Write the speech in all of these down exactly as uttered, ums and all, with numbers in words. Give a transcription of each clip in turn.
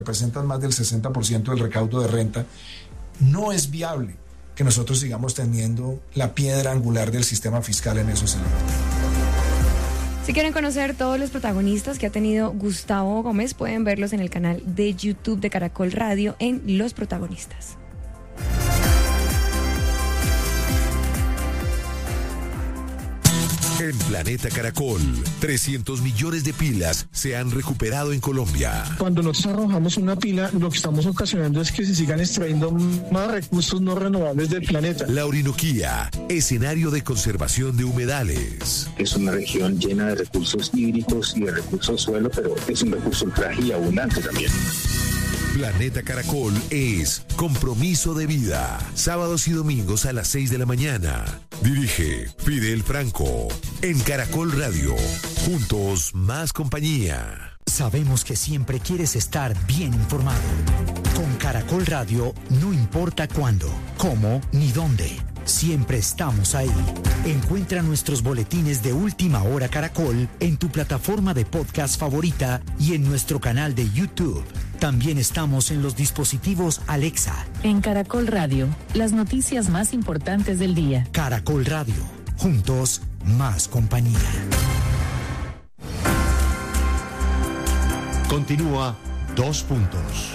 representan más del sesenta por ciento del recaudo de renta, no es viable que nosotros sigamos teniendo la piedra angular del sistema fiscal en esos elementos. Si quieren conocer todos los protagonistas que ha tenido Gustavo Gómez, pueden verlos en el canal de YouTube de Caracol Radio en Los Protagonistas. En Planeta Caracol, trescientos millones de pilas se han recuperado en Colombia. Cuando nosotros arrojamos una pila, lo que estamos ocasionando es que se sigan extrayendo más recursos no renovables del planeta. La Orinoquía, escenario de conservación de humedales. Es una región llena de recursos hídricos y de recursos suelo, pero es un recurso frágil y abundante también. Planeta Caracol es Compromiso de Vida. Sábados y domingos a las seis de la mañana. Dirige Fidel Franco. En Caracol Radio. Juntos, más compañía. Sabemos que siempre quieres estar bien informado. Con Caracol Radio, no importa cuándo, cómo ni dónde. Siempre estamos ahí. Encuentra nuestros boletines de Última Hora Caracol en tu plataforma de podcast favorita y en nuestro canal de YouTube. También estamos en los dispositivos Alexa. En Caracol Radio, las noticias más importantes del día. Caracol Radio, juntos, más compañía. Continúa Dos Puntos.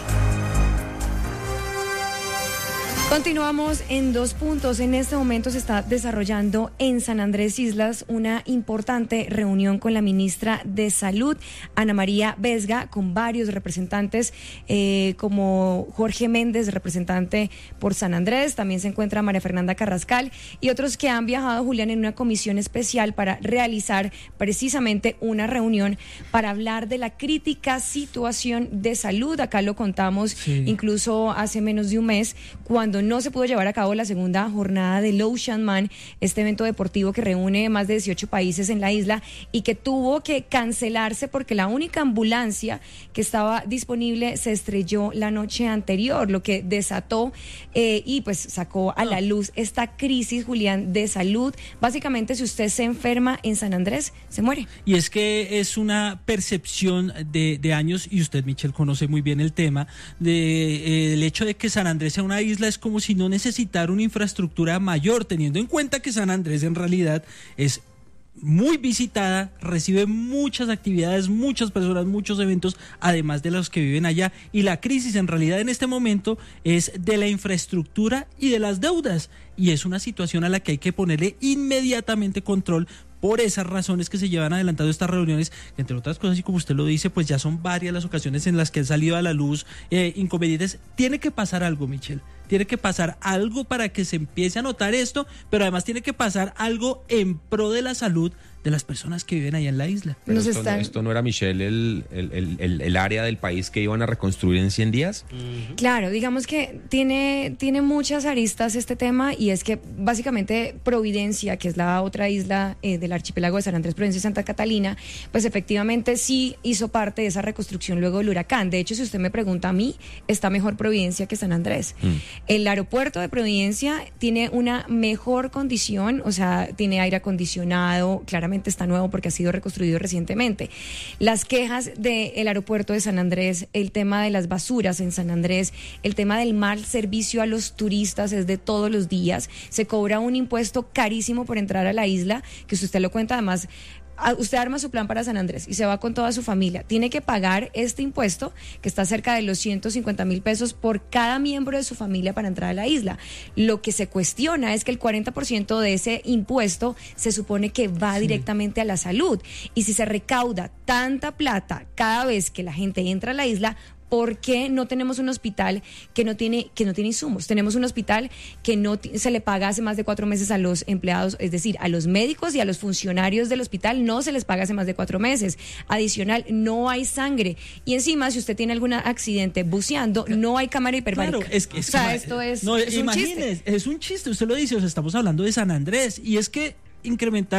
Continuamos en Dos Puntos. En este momento se está desarrollando en San Andrés Islas una importante reunión con la ministra de Salud, Ana María Vesga, con varios representantes eh, como Jorge Méndez, representante por San Andrés. También se encuentra María Fernanda Carrascal y otros que han viajado, Julián, en una comisión especial para realizar precisamente una reunión para hablar de la crítica situación de salud. Acá lo contamos sí. incluso hace menos de un mes, cuando no se pudo llevar a cabo la segunda jornada del Ocean Man, este evento deportivo que reúne más de dieciocho países en la isla y que tuvo que cancelarse porque la única ambulancia que estaba disponible se estrelló la noche anterior, lo que desató eh, y pues sacó a la luz esta crisis, Julián, de salud. Básicamente, si usted se enferma en San Andrés, se muere. Y es que es una percepción de, de años, y usted, Michelle, conoce muy bien el tema, de, eh, el hecho de que San Andrés sea una isla es como si no necesitara una infraestructura mayor, teniendo en cuenta que San Andrés en realidad es muy visitada, recibe muchas actividades, muchas personas, muchos eventos, además de los que viven allá, y la crisis en realidad en este momento es de la infraestructura y de las deudas, y es una situación a la que hay que ponerle inmediatamente control. Por esas razones que se llevan adelantando estas reuniones, que entre otras cosas, y como usted lo dice, pues ya son varias las ocasiones en las que han salido a la luz eh, inconvenientes. Tiene que pasar algo, Michelle, tiene que pasar algo para que se empiece a notar esto, pero además tiene que pasar algo en pro de la salud de las personas que viven allá en la isla. Pero Nos esto, están... no, esto no era, Michelle, el, el, el, el área del país que iban a reconstruir en cien días. Uh-huh. Claro, digamos que tiene, tiene muchas aristas este tema, y es que básicamente Providencia, que es la otra isla eh, del archipiélago de San Andrés, Providencia y Santa Catalina, pues efectivamente sí hizo parte de esa reconstrucción luego del huracán. De hecho, si usted me pregunta a mí, está mejor Providencia que San Andrés. Mm. El aeropuerto de Providencia tiene una mejor condición, o sea, tiene aire acondicionado, claramente está nuevo porque ha sido reconstruido recientemente. Las quejas del aeropuerto de San Andrés, el tema de las basuras en San Andrés, el tema del mal servicio a los turistas es de todos los días. Se cobra un impuesto carísimo por entrar a la isla, que si usted lo cuenta, además, usted arma su plan para San Andrés y se va con toda su familia, tiene que pagar este impuesto que está cerca de los ciento cincuenta mil pesos por cada miembro de su familia para entrar a la isla. Lo que se cuestiona es que el cuarenta por ciento de ese impuesto se supone que va sí. directamente a la salud, y si se recauda tanta plata cada vez que la gente entra a la isla, ¿por qué no tenemos un hospital que no tiene que no tiene insumos? Tenemos un hospital que no t- se le paga hace más de cuatro meses a los empleados, es decir, a los médicos y a los funcionarios del hospital no se les paga hace más de cuatro meses. Adicional, no hay sangre. Y encima, si usted tiene algún accidente buceando, no hay cámara hiperbárica. Claro, es que es, o sea, esto es, no, es un chiste. Es un chiste, usted lo dice, o sea, estamos hablando de San Andrés, y es que incrementar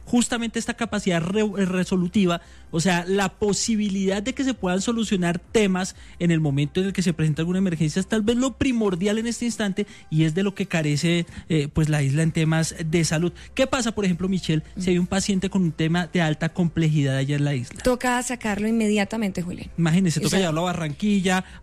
justamente esta capacidad re- resolutiva, o sea, la posibilidad de que se puedan solucionar temas en el momento en el que se presenta alguna emergencia es tal vez lo primordial en este instante y es de lo que carece eh, pues la isla en temas de salud. ¿Qué pasa, por ejemplo, Michelle, si hay un paciente con un tema de alta complejidad allá en la isla? Toca sacarlo inmediatamente, Julián. Imagínese, toca O sea, llevarlo a Barranquilla,